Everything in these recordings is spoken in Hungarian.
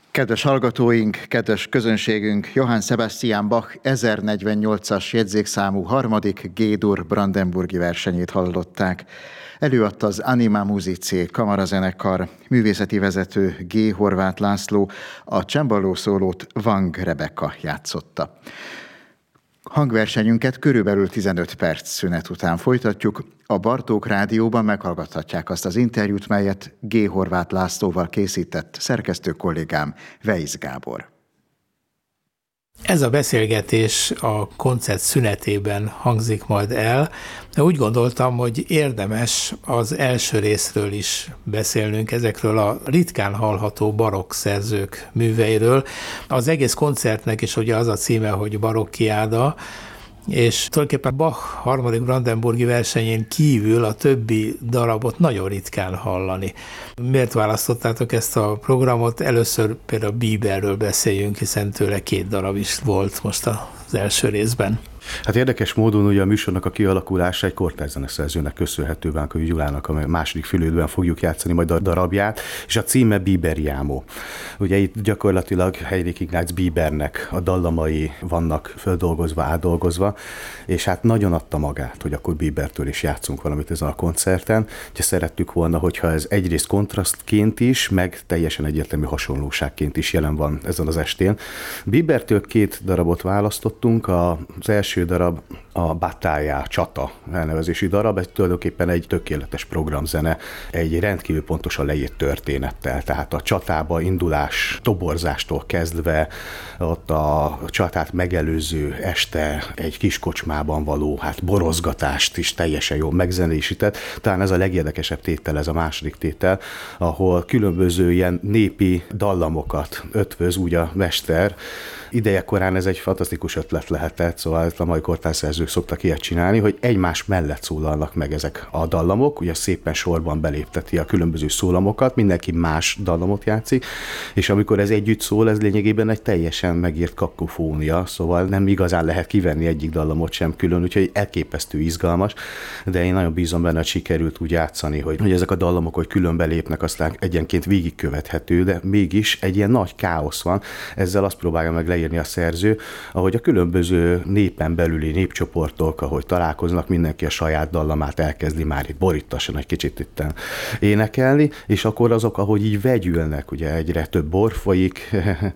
Kedves hallgatóink, kedves közönségünk, Johann Sebastian Bach 1048-as jegyzékszámú harmadik G-dur brandenburgi versenyét hallották. Előadta az Anima Musicae kamarazenekar, művészeti vezető G. Horváth László, a cemballó szólót Vang Rebeka játszotta. Hangversenyünket körülbelül 15 perc szünet után folytatjuk. A Bartók Rádióban meghallgathatják azt az interjút, melyet G. Horváth Lászlóval készített szerkesztő kollégám, Weisz Gábor. Ez a beszélgetés a koncert szünetében hangzik majd el, de úgy gondoltam, hogy érdemes az első részről is beszélnünk, ezekről a ritkán hallható barokk szerzők műveiről. Az egész koncertnek is ugye az a címe, hogy Barokkiáda, és tulajdonképpen Bach harmadik brandenburgi versenyén kívül a többi darabot nagyon ritkán hallani. Miért választottátok ezt a programot? Először például Bieberről beszéljünk, hiszen tőle 2 darab is volt most az első részben. Hát érdekes módon ugye a műsornak a kialakulása egy kortárs zeneszerzőnek köszönhető, Vánkai Gyulának a második fülődben fogjuk játszani majd a darabját, és a címe Bieberiámo. Ugye itt gyakorlatilag Heinrich Ignác Biebernek a dallamai vannak földolgozva, átdolgozva, és hát nagyon adta magát, hogy akkor Biebertől is játszunk valamit ezen a koncerten. Ugye szerettük volna, hogyha ez egyrészt kontrasztként is, meg teljesen egyértelmű hasonlóságként is jelen van ezen az estén. Biebertől 2 darabot választottunk, az első darab a Battaglia, csata elnevezésű darab, ez tulajdonképpen egy tökéletes programzene, egy rendkívül pontosan leírt történettel, tehát a csatába indulás, toborzástól kezdve, ott a csatát megelőző este egy kis kocsmában való borozgatást is teljesen jól megzenésített. Talán ez a legérdekesebb tétel, ez a második tétel, ahol különböző ilyen népi dallamokat ötvöz úgy a mester. Idejekorán ez egy fantasztikus ötlet lehetett, szóval a mai kortársszerzők szoktak ilyet csinálni, hogy egymás mellett szólalnak meg ezek a dallamok, ugye szépen sorban belépteti a különböző szólamokat, mindenki más dallamot játszik, és amikor ez együtt szól, ez lényegében egy teljesen megírt kakofónia, szóval nem igazán lehet kivenni egyik dallamot sem külön, úgyhogy elképesztő izgalmas, de én nagyon bízom benne, hogy sikerült úgy játszani, hogy ezek a dallamok, hogy külön belépnek, aztán egyenként végigkövethető, de mégis egy ilyen nagy káosz van, ezzel azt próbálja meg leírni a szerző, ahogy a különböző népen belüli népcsoportok, ahogy találkoznak, mindenki a saját dallamát elkezdi már itt borítasson egy kicsit itt énekelni, és akkor azok, ahogy így vegyülnek, ugye egyre több bor folyik,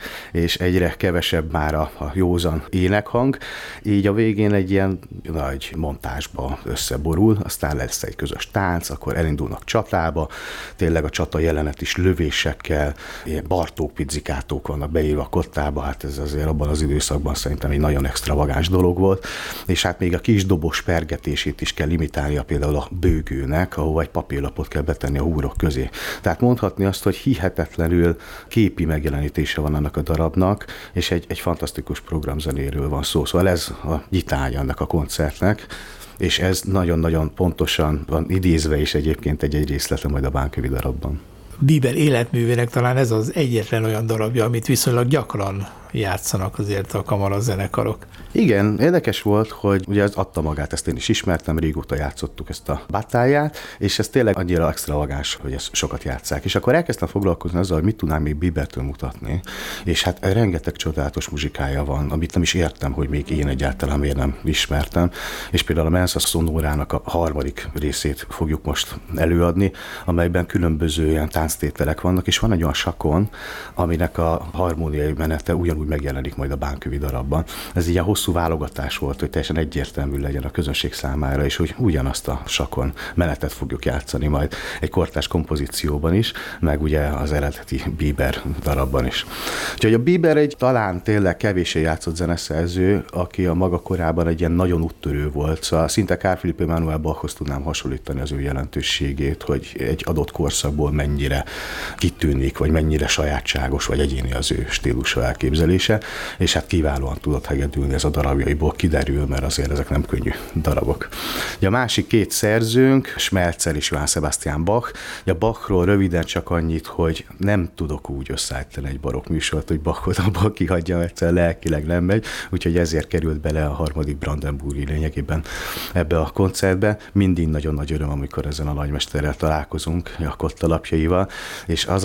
és egyre kevesebb már a józan énekhang, így a végén egy ilyen nagy montásba összeborul, aztán lesz egy közös tánc, akkor elindulnak csatába, tényleg a csata jelenet is lövésekkel, ilyen Bartók pizzikátók vannak beírva a kottába, hát ez azért abban az időszakban szerintem egy nagyon extravagáns dolog volt, és hát még a kis dobos pergetését is kell imitálnia például a bőgőnek, ahova egy papírlapot kell betenni a húrok közé. Tehát mondhatni azt, hogy hihetetlenül képi megjelenítése van annak a darabnak, és egy fantasztikus programzenéről van szó. Szóval ez a nyitánya ennek a koncertnek, és ez nagyon-nagyon pontosan van idézve is egyébként egy részlete majd a bánkövi darabban. Bieber életművének talán ez az egyetlen olyan darabja, amit viszonylag gyakran játszanak azért a kamarazenekarok. Igen, érdekes volt, hogy ugye ez adta magát, ezt én is ismertem, régóta játszottuk ezt a Battáliát, és ez tényleg annyira extravagáns, hogy ezt sokat játsszák. És akkor elkezdtem foglalkozni azzal, hogy mit tudnánk még Biebertől mutatni, és hát rengeteg csodálatos muzsikája van, amit nem is értem, hogy még én egyáltalán miért nem ismertem, és például a Mensa Sonorának a harmadik részét fogjuk most előadni, amelyben különböző ilyen tánctételek vannak, és van egy olyan sakon, aminek a harmóniai menete ugyanúgy megjelenik majd a bánkövi darabban. Ez így a hosszú válogatás volt, hogy teljesen egyértelmű legyen a közönség számára, és hogy ugyanazt a sakon menetet fogjuk játszani majd egy kortárs kompozícióban is, meg ugye az eredeti Bieber darabban is. Úgyhogy a Bieber egy talán tényleg kevéssé játszott zeneszerző, aki a maga korában egy ilyen nagyon úttörő volt, szóval szinte Carl Philipp Emanuel Bachhoz tudnám hasonlítani az ő jelentőségét, hogy egy adott korszakból mennyire kitűnik, vagy mennyire sajátságos, vagy egyéni az ő stílusa, elképzelése, és hát kiválóan tudott hegedülni, ez a darabjaiból kiderül, mert azért ezek nem könnyű darabok. Ugye a másik 2 szerzőnk, Schmelzer és Johann Sebastian Bach. Ugye a Bachról röviden csak annyit, hogy nem tudok úgy összeállítani egy barokk műsort, hogy Bachot abból kihagyjam, egyszerűen lelkileg nem megy, úgyhogy ezért került bele a harmadik brandenburgi lényegében ebbe a koncertbe. Mindig nagyon nagy öröm, amikor ezen a nagymesterrel találkozunk, a kottalapjaival, és az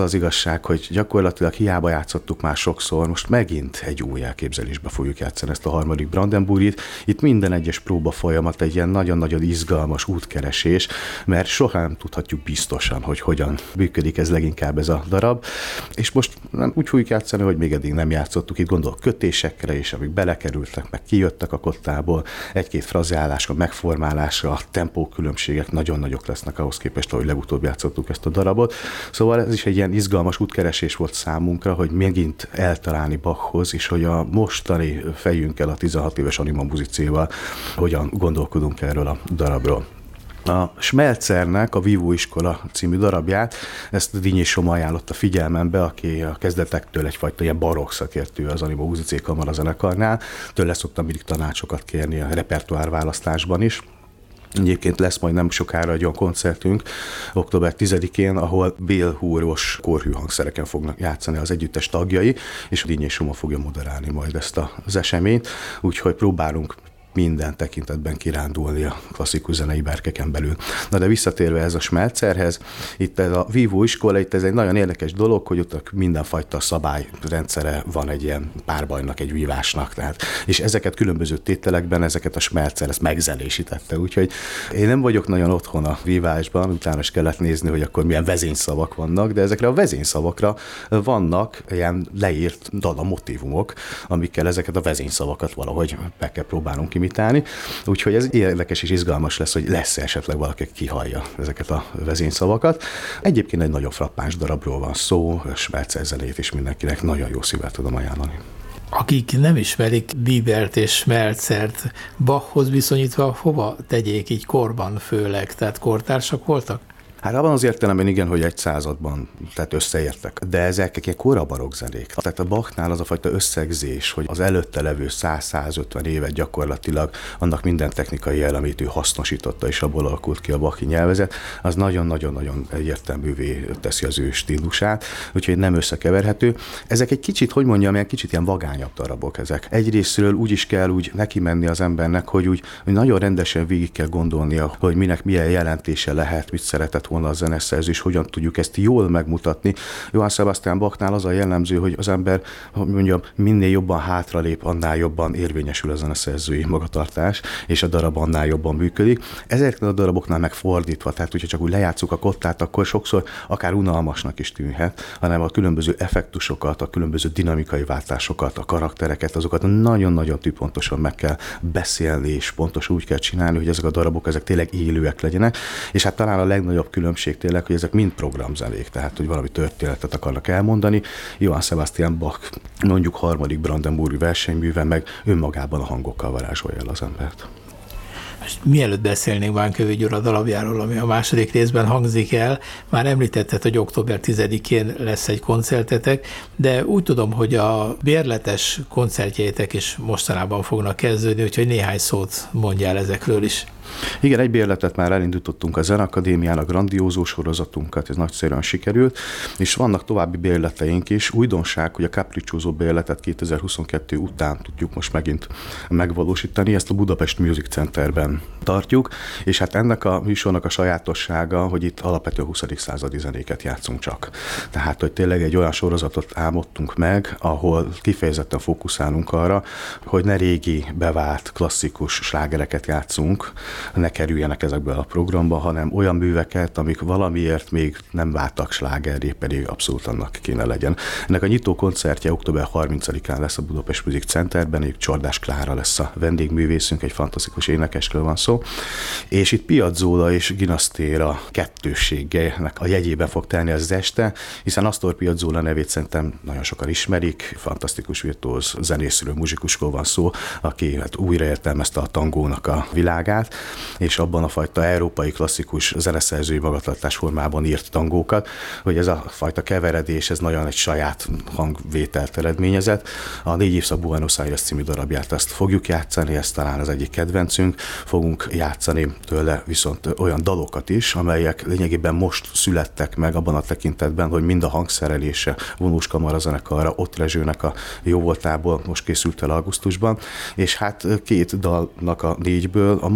az igazság, hogy gyakorlatilag hiába játszottuk már sokszor, most megint egy új elképzelésbe fogjuk játszani ezt a harmadik Brandenburgit. Itt minden egyes próba folyamat egy ilyen nagyon-nagyon izgalmas útkeresés, mert soha nem tudhatjuk biztosan, hogy hogyan működik ez leginkább ez a darab. És most úgy fogjuk játszani, hogy még eddig nem játszottuk, itt gondolok kötésekre is, amik belekerültek, meg kijöttek a kottából, egy-két frazeálásra, megformálásra, a tempókülönbségek nagyon nagyok lesznek ahhoz képest, ahogy legutóbb játszottuk ezt a darabot. Szóval ez is egy ilyen izgalmas útkeresés volt számunkra, hogy megint eltalálni Bachhoz, és hogy a mostani fejünkkel, a 16 éves Anima Musicéval hogyan gondolkodunk erről a darabról. A Smeltzernek a Vívó Iskola című darabját, ezt Dinnyés Soma ajánlotta figyelmembe, aki a kezdetektől egyfajta ilyen barokk szakértő az Anima Musicé kamarazenekarnál. Tőle szoktam mindig tanácsokat kérni a repertoárválasztásban is. Egyébként lesz majd nem sokára egy olyan koncertünk, október 10-én, ahol bélhúros kórhűhangszereken fognak játszani az együttes tagjai, és Dinnyés Soma fogja moderálni majd ezt az eseményt, úgyhogy próbálunk minden tekintetben kirándulni a klasszikus zenei berkeken belül. Na de visszatérve ez a Smeltzerhez, itt ez a Vívó Iskola, itt ez egy nagyon érdekes dolog, hogy ott mindenfajta szabályrendszere van egy ilyen párbajnak, egy vívásnak, tehát, és ezeket különböző tételekben, ezeket a Smeltzer ezt megzenésítette, úgyhogy én nem vagyok nagyon otthon a vívásban, utána is kellett nézni, hogy akkor milyen vezényszavak vannak, de ezekre a vezényszavakra vannak ilyen leírt dalamotívumok, amikkel ezeket a vezényszavakat valahogy be kell próbálnunk imitálni. Úgyhogy ez érdekes és izgalmas lesz, hogy lesz esetleg valaki, aki kihallja ezeket a vezényszavakat. Egyébként egy nagyon frappáns darabról van szó, Smeltzer zenét is mindenkinek nagyon jó szívvel tudom ajánlani. Akik nem ismerik Bibert és Smeltzert, Bachhoz viszonyítva hova tegyék így korban főleg? Tehát kortársak voltak? Hát abban az értelemben igen, hogy egy században tehát összeértek, de ezek ilyen kora barokk zenék. Tehát a Bachnál az a fajta összegzés, hogy az előtte levő 100-150 évet gyakorlatilag annak minden technikai elemét ő hasznosította, és abból alakult ki a bachi nyelvezet, az nagyon-nagyon-nagyon egyértelművé teszi az ő stílusát, úgyhogy nem összekeverhető. Ezek egy kicsit, hogy mondjam, ilyen kicsit ilyen vagányabb darabok ezek. Egyrészről úgy is kell úgy neki menni az embernek, hogy nagyon rendesen végig kell gondolnia, hogy minek milyen jelentése lehet, mit szeretett volna a zeneszerzés, hogyan tudjuk ezt jól megmutatni. Johann Sebastian Bachnál az a jellemző, hogy az ember, hogy mondjam, minél jobban hátralép, annál jobban érvényesül a zeneszerzői magatartás, és a darab annál jobban működik. Ezeknél a daraboknál megfordítva, tehát hogyha csak úgy lejátszuk a kottát, akkor sokszor akár unalmasnak is tűnhet, hanem a különböző effektusokat, a különböző dinamikai váltásokat, a karaktereket, azokat nagyon-nagyon tűpontosan meg kell beszélni, és pontosan úgy kell csinálni, hogy ezek a darabok ezek tényleg élőek legyenek, és hát talán a legnagyobb különbség tényleg, hogy ezek mind programzenék, tehát hogy valami történetet akarnak elmondani. Johann Sebastian Bach mondjuk harmadik Brandenburgi versenyműve meg önmagában a hangokkal varázsolja el az embert. Most mielőtt beszélnénk Vánkövi Gyula darabjáról, ami a második részben hangzik el, már említetted, hogy október 10-én lesz egy koncertetek, de úgy tudom, hogy a bérletes koncertjeitek is mostanában fognak kezdődni, úgyhogy néhány szót mondjál ezekről is. Igen, egy bérletet már elindítottunk a Zenakadémián, a Grandiózó sorozatunkat, ez nagyszerűen sikerült, és vannak további bérleteink is. Újdonság, hogy a Capriccioso bérletet 2022 után tudjuk most megint megvalósítani, ezt a Budapest Music Centerben tartjuk, és hát ennek a műsornak a sajátossága, hogy itt alapvető 20. századi zenéket játszunk csak. Tehát, hogy tényleg egy olyan sorozatot álmodtunk meg, ahol kifejezetten fókuszálunk arra, hogy ne régi, bevált, klasszikus slágereket játszunk, ne kerüljenek ezekből a programba, hanem olyan műveket, amik valamiért még nem váltak slágerré, pedig abszolút annak kéne legyen. Ennek a nyitó koncertje október 30-án lesz a Budapest Music Centerben, egy Csordás Klára lesz a vendégművészünk, egy fantasztikus énekesről van szó, és itt Piazzolla és Ginastera kettősségének a jegyében fog telni az este, hiszen Astor Piazzolla nevét szerintem nagyon sokan ismerik, fantasztikus virtuóz zenészről, muzsikusról van szó, aki hát újraértelmezte a tangónak a világát, és abban a fajta európai klasszikus zeneszerzői magatartás formában írt tangókat, hogy ez a fajta keveredés, ez nagyon egy saját hangvételt eredményezett. A 4 évszak Buenos Aires című darabját azt fogjuk játszani, ez talán az egyik kedvencünk. Fogunk játszani tőle viszont olyan dalokat is, amelyek lényegében most születtek meg abban a tekintetben, hogy mind a hangszerelése vonós kamarazenekarra, Ott Rezsőnek a jóvoltából most készült el augusztusban, és hát 2 dalnak a 4-ből a magyar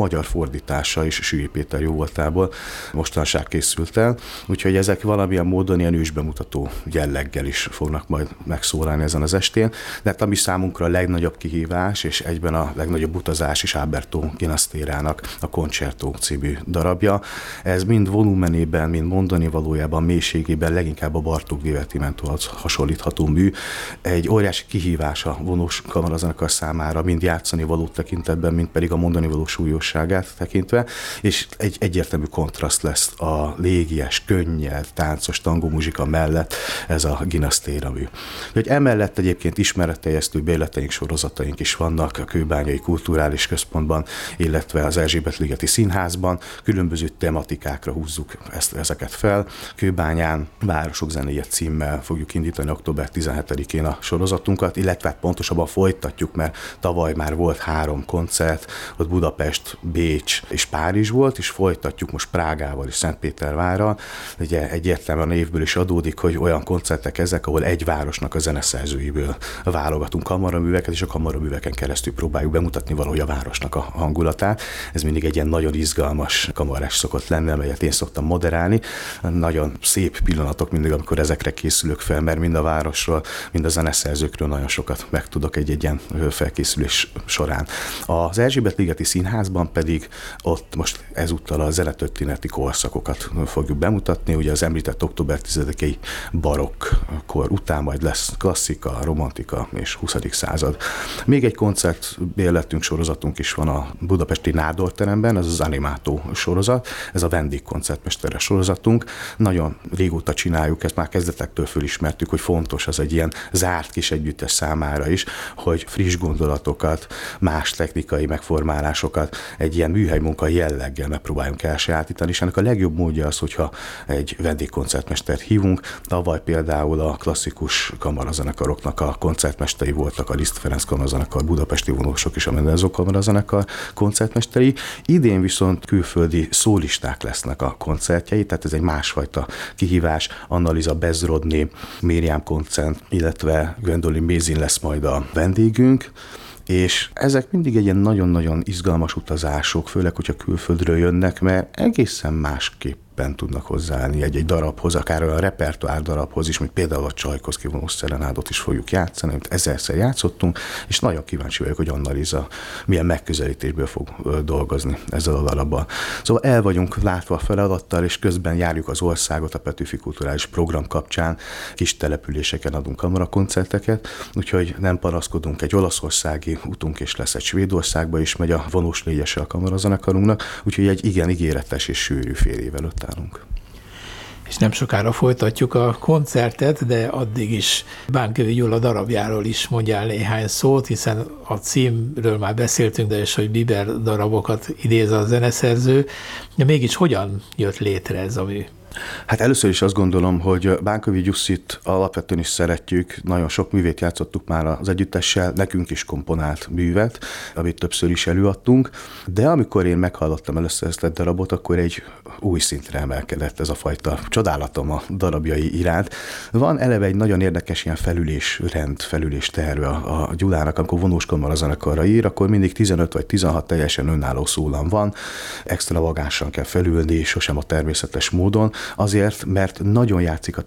fordítása is Sülyei Péter jóvoltából mostanság készült el, úgyhogy ezek valamilyen módon ilyen ősbemutató jelleggel is fognak majd megszólalni ezen az estén, de hát ami számunkra a legnagyobb kihívás, és egyben a legnagyobb utazás is Alberto Ginastera-nak a Concerto című darabja. Ez mind volumenében, mind mondani valójában, mélységében leginkább a Bartók divertimentóhoz hasonlítható mű. Egy óriási kihívás a vonós kamarazenekar számára, mind játszani való tekintetben, mind pedig a mondani való súlyosságát tekintve, és egy egyértelmű kontraszt lesz a légies, könnyed, táncos tangómuzsika mellett ez a Ginastera mű. Úgyhogy emellett egyébként ismeretterjesztő bérleteink, sorozataink is vannak a Kőbányai Kulturális Központban, illetve az Erzsébet-ligeti Színházban. Különböző tematikákra húzzuk ezeket fel. Kőbányán Városok zenéje címmel fogjuk indítani október 17-én a sorozatunkat, illetve hát pontosabban folytatjuk, mert tavaly már volt 3 koncert, ott Budapest, Bécs és Párizs volt, és folytatjuk most Prágával és Szentpétervárral. Ugye egyértelműen a névből is adódik, hogy olyan koncertek ezek, ahol egy városnak a zeneszerzőiből válogatunk kamaraműveket, és a kamaraműveken keresztül próbáljuk bemutatni valahogy a városnak a hangulatát. Ez mindig egy ilyen nagyon izgalmas kamarás szokott lenni, amelyet én szoktam moderálni. Nagyon szép pillanatok mindig, amikor ezekre készülök fel, mert mind a városról, mind a zeneszerzőkről nagyon sokat megtudok egy ilyen felkészülés során. Az Erzsébet-ligeti Színházban pedig ott most ezúttal a zenetörténeti korszakokat fogjuk bemutatni. Ugye az említett október 10-i barokk kor után majd lesz klasszika, romantika és 20. század. Még egy koncertbérletünk, sorozatunk is van a budapesti Nádorteremben, ez az Animato sorozat, ez a vendégkoncertmesteres sorozatunk. Nagyon régóta csináljuk, ezt már kezdetektől fölismertük, hogy fontos az egy ilyen zárt kis együttes számára is, hogy friss gondolatokat, más technikai megformálásokat egy ilyen műhelymunka jelleggel megpróbáljunk elsajátítani, és ennek a legjobb módja az, hogyha egy vendégkoncertmestert hívunk. Tavaly például a klasszikus kamarazenekaroknak a koncertmesteri voltak, a Liszt Ferenc kamarazenekar, budapesti vonósok és a Mendelssohn kamarazenekar koncertmesteri. Idén viszont külföldi szólisták lesznek a koncertjei, tehát ez egy másfajta kihívás. Annaliza Bezrodny, Miriam Koncent, illetve Gwendolyn Mézin lesz majd a vendégünk, és ezek mindig egy ilyen nagyon-nagyon izgalmas utazások, főleg, hogyha külföldről jönnek, mert egészen másképpen tudnak hozzáállni egy darabhoz, akár olyan repertoár darabhoz is, mint például a Csajkovszky vonós szerenádot is fogjuk játszani, amit 1000-szer játszottunk, és nagyon kíváncsi vagyok, hogy Annaliza milyen megközelítésből fog dolgozni ezzel a darabbal. Szóval el vagyunk látva a feladattal, és közben járjuk az országot a Petőfi Kulturális Program kapcsán, kis településeken adunk kamarakoncerteket, úgyhogy nem panaszkodunk, egy olaszországi utunk is lesz, egy Svédországba is megy a vonós légyese a kamarazenekarunknak, úgyhogy egy igen ígéretes és sűrű fél év előtt állunk. És nem sokára folytatjuk a koncertet, de addig is Bánkövi Gyula darabjáról is mondjál néhány szót, hiszen a címről már beszéltünk, de is, hogy Biber darabokat idéz a zeneszerző, de mégis hogyan jött létre ez a mű? Hát először is azt gondolom, hogy Bánkövi Gyuszit alapvetően is szeretjük, nagyon sok művét játszottuk már az együttessel, nekünk is komponált művet, amit többször is előadtunk, de amikor én meghallottam először ezt a darabot, akkor egy új szintre emelkedett ez a fajta csodálatom a darabjai iránt. Van eleve egy nagyon érdekes ilyen felülés terve a Gyulának, amikor vonós kamarazenekarra ír, akkor mindig 15 vagy 16 teljesen önálló szólam van, extravagánsan kell felülni, sosem a természetes módon, azért, mert nagyon játszik a